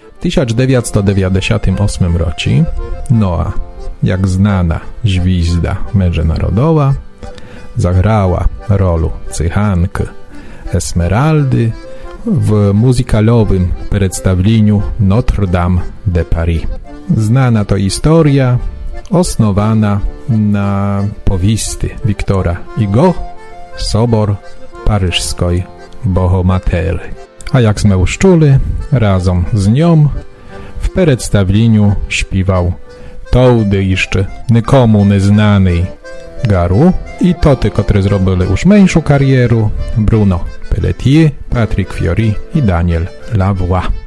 W 1998 roku Noa, jak znana zwizda międzynarodowa, zagrała rolę cychanki Esmeraldy w muzykalowym przedstawieniu Notre Dame de Paris. Znana to historia osnowana na powieści Wiktora Hugo Sobor paryskiej Bohomatery. A jak sme już czuli, razem z nią w przedstawieniu śpiewał tołdy jeszcze nikomu nieznanej garu i toty, które zrobili już mniejszą karierę, Bruno Pelletier, Patrick Fiori i Daniel Lavoie.